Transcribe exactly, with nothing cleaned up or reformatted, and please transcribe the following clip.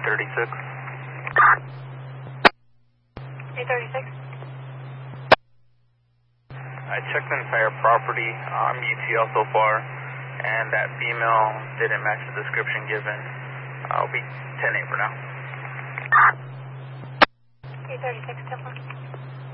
thirty-six. eight thirty-six. I checked the entire property. I'm U T L so far, and that female didn't match the description given. I'll be ten eight for now. eight thirty-six, ten four.